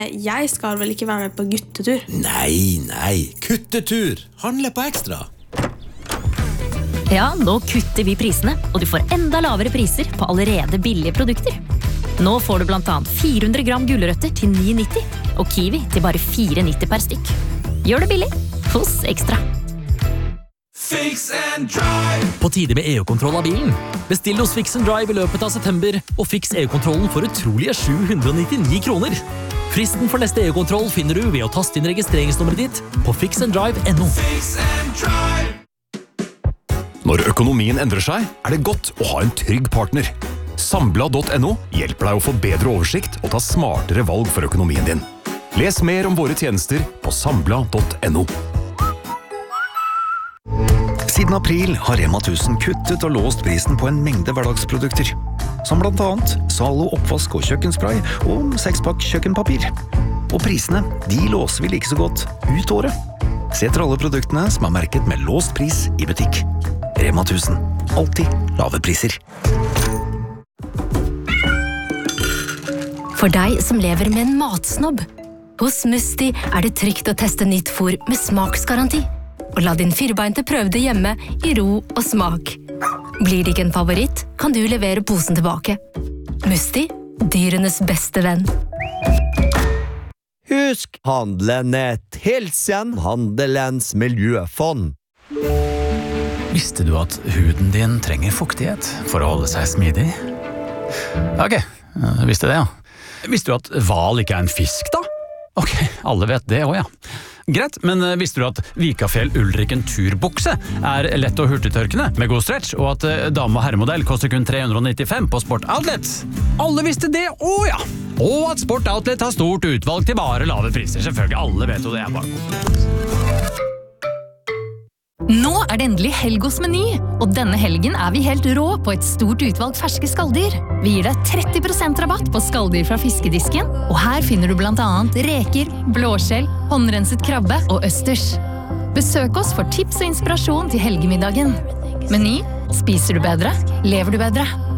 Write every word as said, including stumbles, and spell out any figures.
Jeg skal vel ikke være med på guttetur? Nei, nei, kuttetur! Handle på Ekstra! Ja, nå kutter vi prisene, og du får enda lavere priser på allerede billige produkter. Nå får du blant annet fire hundre gram gulrøtter til ni nitti, og kiwi til bare fire nitti per stykk. Gjør det billig hos Ekstra. Fix and Drive! På tide med E U-kontroll av bilen. Bestill hos Fix and Drive i løpet av september, og fiks E U-kontrollen for utrolige sju hundre nittini kroner. Fristen for neste E U-kontroll finner du ved å taste inn registreringsnummeret ditt på fix and drive punktum no. Fix and Drive! Når økonomien endrer seg, er det godt å ha en trygg partner. Sambla punktum no hjelper deg å få bedre oversikt og ta smartere valg for økonomien din. Les mer om våre tjenester på sambla punktum no. Siden april har Rema tusen kuttet og låst prisen på en mengde hverdagsprodukter, som blant annet Zalo oppvask og kjøkkenspray og sekspakk kjøkkenpapir. Og prisene, de låser vi like så godt ut året. Se etter alle produktene som er merket med låst pris i butikk. Rema tusen, alltid lave priser. For deg som lever med en matsnobb, hos Musti er det trygt å teste nytt fôr med smaksgaranti. Og la din firbeinte prøve det hjemme i ro og smak. Blir det ikke en favoritt, kan du levere posen tilbake. Musti, dyrenes beste venn. Husk handlenett, hilsen Handelens miljøfond. Visste du at huden din trenger fuktighet for å holde seg smidig? Ok, visste det, ja. Visste du at hval ikke er en fisk, da? Ok, alle vet det også, ja. Greit, men visste du at Vikafjell Ulriken turbukse er lett og hurtigtørkende med god stretch, og at dame- og herremodell koster kun tre hundre nittifem på Sport Outlet? Alle visste det, å ja! Og at Sport Outlet har stort utvalg til bare lave priser. Selvfølgelig, alle vet jo det er bare. Nå er det endelig helg hos Meny, og denne helgen er vi helt rå på et stort utvalg ferske skalldyr. Vi gir deg tretti prosent rabatt på skalldyr fra fiskedisken, og her finner du blant annet reker, blåskjell, håndrenset krabbe og østers. Besøk oss for tips og inspirasjon til helgemiddagen. Meny, spiser du bedre, lever du bedre.